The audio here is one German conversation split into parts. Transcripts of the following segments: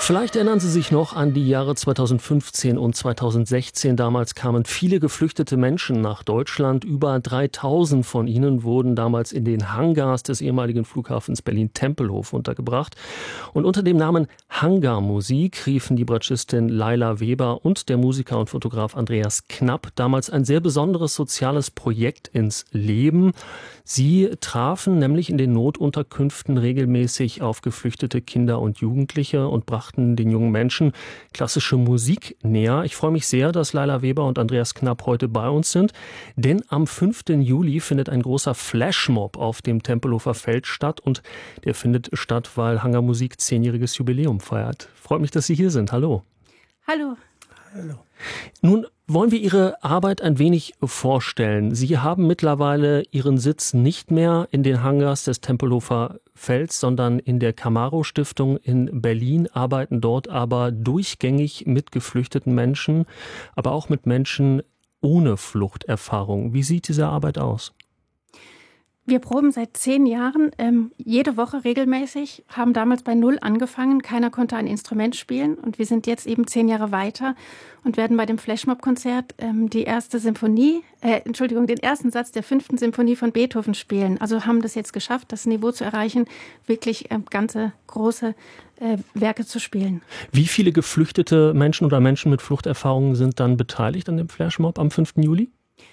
Vielleicht erinnern Sie sich noch an die Jahre 2015 und 2016. Damals kamen viele geflüchtete Menschen nach Deutschland. Über 3000 von ihnen wurden damals in den Hangars des ehemaligen Flughafens Berlin-Tempelhof untergebracht. Und unter dem Namen Hangarmusik riefen die Bratschistin Laila Weber und der Musiker und Fotograf Andreas Knapp damals ein sehr besonderes soziales Projekt ins Leben. Sie trafen nämlich in den Notunterkünften regelmäßig auf geflüchtete Kinder und Jugendliche und brachten den jungen Menschen klassische Musik näher. Ich freue mich sehr, dass Laila Weber und Andreas Knapp heute bei uns sind, denn am 5. Juli findet ein großer Flashmob auf dem Tempelhofer Feld statt und der findet statt, weil Hangarmusik 10-jähriges Jubiläum feiert. Freut mich, dass Sie hier sind. Hallo. Hallo. Hallo. Nun wollen wir Ihre Arbeit ein wenig vorstellen. Sie haben mittlerweile Ihren Sitz nicht mehr in den Hangars des Tempelhofer Felds, sondern in der Camaro-Stiftung in Berlin, arbeiten dort aber durchgängig mit geflüchteten Menschen, aber auch mit Menschen ohne Fluchterfahrung. Wie sieht diese Arbeit aus? Wir proben seit 10 Jahren, jede Woche regelmäßig, haben damals bei Null angefangen. Keiner konnte ein Instrument spielen und wir sind jetzt eben 10 Jahre weiter und werden bei dem Flashmob-Konzert den ersten Satz der 5. Symphonie von Beethoven spielen. Also haben das jetzt geschafft, das Niveau zu erreichen, wirklich ganze große Werke zu spielen. Wie viele geflüchtete Menschen oder Menschen mit Fluchterfahrungen sind dann beteiligt an dem Flashmob am 5. Juli?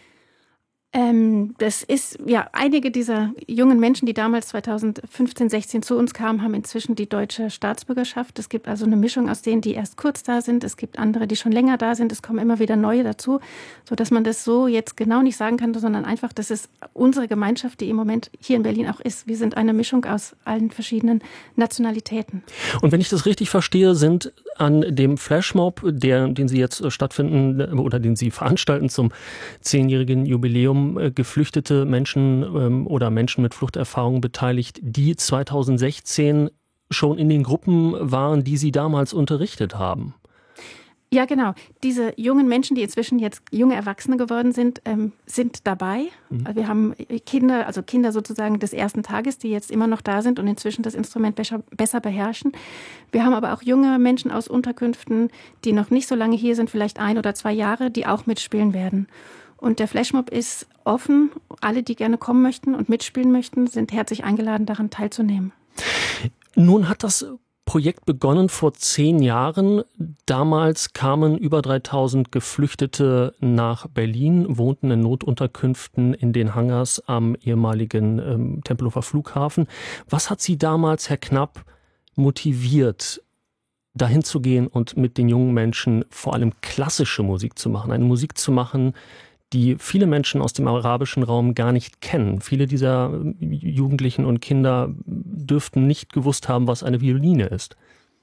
Das ist, ja, einige dieser jungen Menschen, die damals 2015, 16 zu uns kamen, haben inzwischen die deutsche Staatsbürgerschaft. Es gibt also eine Mischung aus denen, die erst kurz da sind. Es gibt andere, die schon länger da sind. Es kommen immer wieder neue dazu, sodass man das so jetzt genau nicht sagen kann, sondern einfach, das ist unsere Gemeinschaft, die im Moment hier in Berlin auch ist. Wir sind eine Mischung aus allen verschiedenen Nationalitäten. Und wenn ich das richtig verstehe, sind an dem Flashmob, den Sie jetzt stattfinden oder den Sie veranstalten zum 10-jährigen Jubiläum, geflüchtete Menschen oder Menschen mit Fluchterfahrung beteiligt, die 2016 schon in den Gruppen waren, die Sie damals unterrichtet haben. Ja, genau. Diese jungen Menschen, die inzwischen jetzt junge Erwachsene geworden sind, sind dabei. Wir haben Kinder sozusagen des ersten Tages, die jetzt immer noch da sind und inzwischen das Instrument besser beherrschen. Wir haben aber auch junge Menschen aus Unterkünften, die noch nicht so lange hier sind, vielleicht 1 oder 2 Jahre, die auch mitspielen werden. Und der Flashmob ist offen. Alle, die gerne kommen möchten und mitspielen möchten, sind herzlich eingeladen, daran teilzunehmen. Nun hat das Projekt begonnen vor 10 Jahren. Damals kamen über 3000 Geflüchtete nach Berlin, wohnten in Notunterkünften in den Hangars am ehemaligen Tempelhofer Flughafen. Was hat Sie damals, Herr Knapp, motiviert, dahin zu gehen und mit den jungen Menschen vor allem klassische Musik zu machen? Eine Musik zu machen, die viele Menschen aus dem arabischen Raum gar nicht kennen. Viele dieser Jugendlichen und Kinder dürften nicht gewusst haben, was eine Violine ist.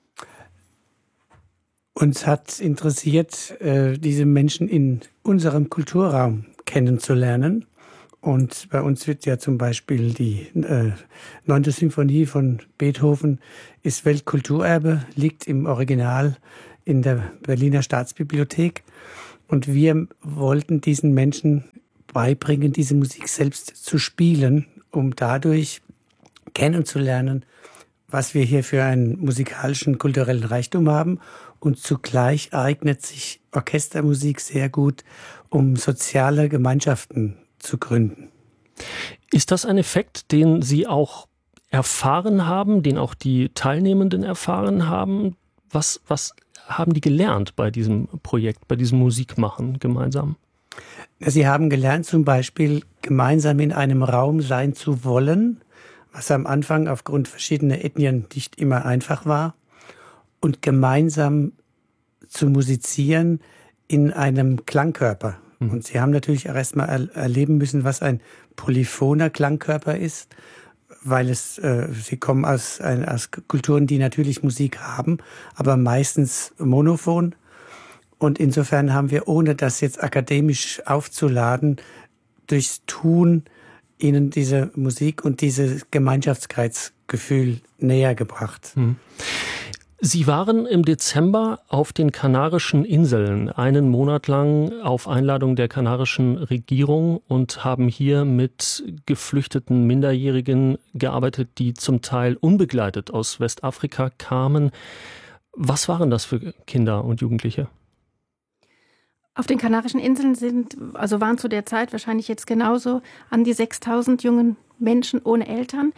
Uns hat interessiert, diese Menschen in unserem Kulturraum kennenzulernen. Und bei uns wird ja zum Beispiel die 9. Symphonie von Beethoven ist Weltkulturerbe, liegt im Original in der Berliner Staatsbibliothek. Und wir wollten diesen Menschen beibringen, diese Musik selbst zu spielen, um dadurch kennenzulernen, was wir hier für einen musikalischen, kulturellen Reichtum haben. Und zugleich eignet sich Orchestermusik sehr gut, um soziale Gemeinschaften zu gründen. Ist das ein Effekt, den Sie auch erfahren haben, den auch die Teilnehmenden erfahren haben? Was haben die gelernt bei diesem Projekt, bei diesem Musikmachen gemeinsam? Sie haben gelernt, zum Beispiel gemeinsam in einem Raum sein zu wollen, was am Anfang aufgrund verschiedener Ethnien nicht immer einfach war, und gemeinsam zu musizieren in einem Klangkörper. Und Sie haben natürlich auch erstmal erleben müssen, was ein polyphoner Klangkörper ist, weil sie kommen aus Kulturen, die natürlich Musik haben, aber meistens monophon. Und insofern haben wir, ohne das jetzt akademisch aufzuladen, durchs Tun ihnen diese Musik und dieses Gemeinschaftsgefühl näher gebracht. Sie waren im Dezember auf den Kanarischen Inseln, einen Monat lang auf Einladung der kanarischen Regierung und haben hier mit geflüchteten Minderjährigen gearbeitet, die zum Teil unbegleitet aus Westafrika kamen. Was waren das für Kinder und Jugendliche? Auf den Kanarischen Inseln waren zu der Zeit wahrscheinlich jetzt genauso an die 6.000 jungen Menschen ohne Eltern.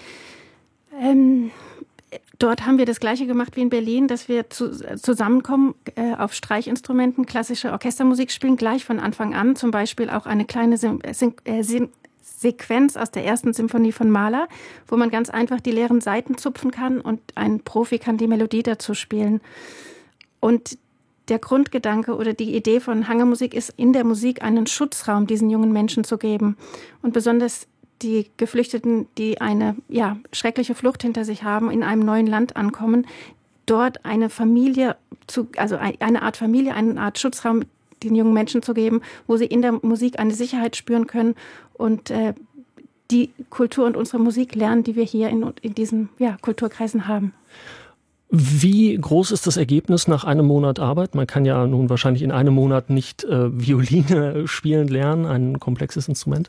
Dort haben wir das Gleiche gemacht wie in Berlin, dass wir zusammenkommen, auf Streichinstrumenten klassische Orchestermusik spielen, gleich von Anfang an. Zum Beispiel auch eine kleine Sequenz aus der ersten Symphonie von Mahler, wo man ganz einfach die leeren Saiten zupfen kann und ein Profi kann die Melodie dazu spielen. Und der Grundgedanke oder die Idee von Hangermusik ist, in der Musik einen Schutzraum diesen jungen Menschen zu geben. Und besonders die Geflüchteten, die eine schreckliche Flucht hinter sich haben, in einem neuen Land ankommen, dort eine Familie, eine Art Familie, eine Art Schutzraum den jungen Menschen zu geben, wo sie in der Musik eine Sicherheit spüren können und die Kultur und unsere Musik lernen, die wir hier in diesen Kulturkreisen haben. Wie groß ist das Ergebnis nach einem Monat Arbeit? Man kann ja nun wahrscheinlich in einem Monat nicht Violine spielen lernen, ein komplexes Instrument.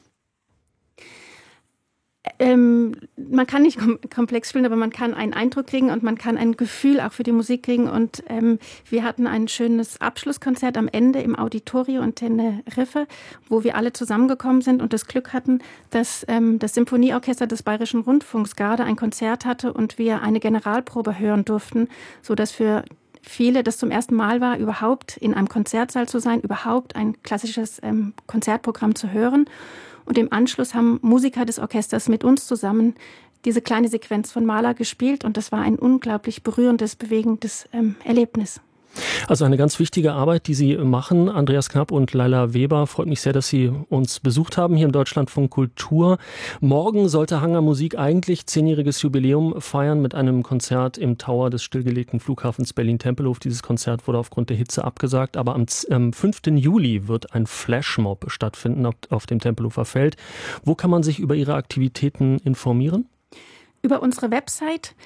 Man kann nicht komplex spielen, aber man kann einen Eindruck kriegen und man kann ein Gefühl auch für die Musik kriegen. Und wir hatten ein schönes Abschlusskonzert am Ende im Auditorio in Tenerife, wo wir alle zusammengekommen sind und das Glück hatten, dass das Symphonieorchester des Bayerischen Rundfunks gerade ein Konzert hatte und wir eine Generalprobe hören durften, sodass für viele das zum ersten Mal war, überhaupt in einem Konzertsaal zu sein, überhaupt ein klassisches Konzertprogramm zu hören. Und im Anschluss haben Musiker des Orchesters mit uns zusammen diese kleine Sequenz von Mahler gespielt. Und das war ein unglaublich berührendes, bewegendes Erlebnis. Also eine ganz wichtige Arbeit, die Sie machen, Andreas Knapp und Laila Weber. Freut mich sehr, dass Sie uns besucht haben hier im Deutschlandfunk Kultur. Morgen sollte Hangermusik eigentlich 10-jähriges Jubiläum feiern mit einem Konzert im Tower des stillgelegten Flughafens Berlin-Tempelhof. Dieses Konzert wurde aufgrund der Hitze abgesagt, aber am 5. Juli wird ein Flashmob stattfinden auf dem Tempelhofer Feld. Wo kann man sich über Ihre Aktivitäten informieren? Über unsere Website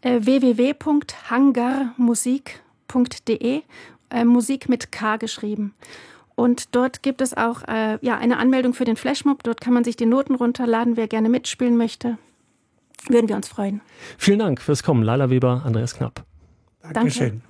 www.hangarmusik.de, Musik mit K geschrieben. Und dort gibt es auch eine Anmeldung für den Flashmob. Dort kann man sich die Noten runterladen. Wer gerne mitspielen möchte, würden wir uns freuen. Vielen Dank fürs Kommen. Laila Weber, Andreas Knapp. Dankeschön. Danke.